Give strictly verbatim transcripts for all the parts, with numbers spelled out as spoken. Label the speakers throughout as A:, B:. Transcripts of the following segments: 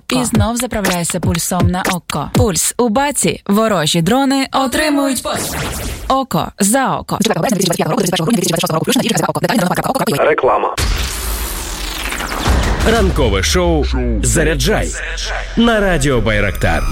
A: І знов заправляйся пульсом на око. Пульс у баці. Ворожі дрони отримують пульс. Око за око.
B: Реклама.
C: Ранкове шоу «Заряджай» на радіо Байрактар.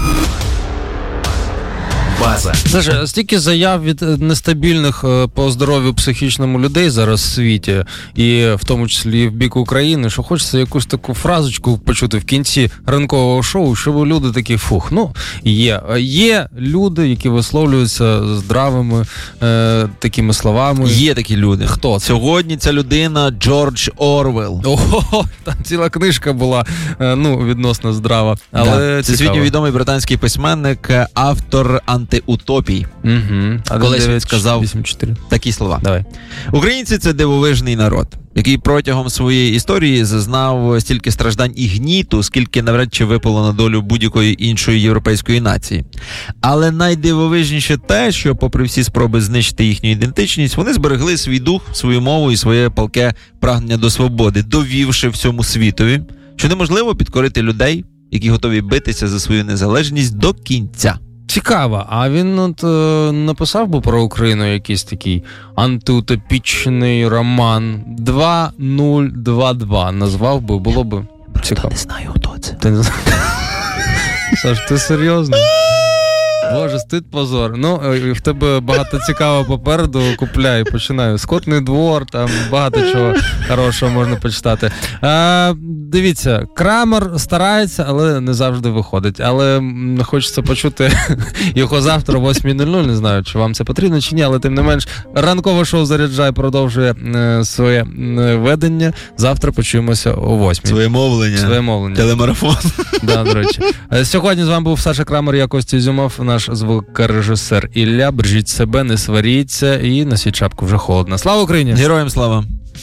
C: База.
D: Слушай, стільки заяв від нестабільних по здоров'ю психічному людей зараз в світі, і в тому числі в бік України, що хочеться якусь таку фразочку почути в кінці ранкового шоу, щоб люди такі, фух, ну, є. Є люди, які висловлюються здравими е, такими словами.
E: Є такі люди.
D: Хто це?
E: Сьогодні ця людина Джордж Орвелл.
D: Ого, там ціла книжка була, е, ну, відносно здрава. Але
E: да. Це світньо відомий британський письменник, автор антиутопій.
D: Угу.
E: Колись він сказав такі слова.
D: Давай.
E: Українці – це дивовижний народ, який протягом своєї історії зазнав стільки страждань і гніту, скільки навряд чи випало на долю будь-якої іншої європейської нації. Але найдивовижніше те, що попри всі спроби знищити їхню ідентичність, вони зберегли свій дух, свою мову і своє палке прагнення до свободи, довівши всьому світові, що неможливо підкорити людей, які готові битися за свою незалежність до кінця.
D: Цікаво, а він от е, написав би про Україну якийсь такий антиутопічний роман два нуль два два, назвав би, було б цікаво.
E: Я не знаю, хто це.
D: Ти не знаєш? Саш, ти серйозно? Боже, стид, позор. Ну, в тебе багато цікавого попереду, купляй, починаю. Скотний двор, там багато чого хорошого можна почитати. А, дивіться, Крамер старається, але не завжди виходить. Але хочеться почути його завтра о восьмій нуль нуль, не знаю, чи вам це потрібно, чи ні, але тим не менш, ранкове шоу «Заряджай» продовжує е, своє е, ведення. Завтра почуємося о восьмій.
E: Своє мовлення.
D: Своє мовлення.
E: Телемарафон.
D: Да, до речі. Сьогодні з вами був Саша Крамер, я Костя Ізюмов, наш звукорежисер Ілля. Бережіть себе, не сваріться і носіть шапку, вже холодно. Слава Україні!
E: Героям слава!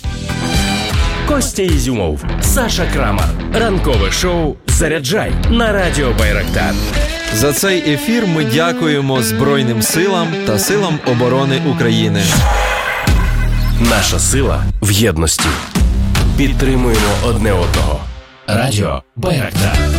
C: Костя Ізюмов, Саша Крамер. Ранкове шоу «Заряджай» на радіо Байрактар.
E: За цей ефір ми дякуємо Збройним силам та силам оборони України.
C: Наша сила в єдності. Підтримуємо одне одного. Радіо Байрактар.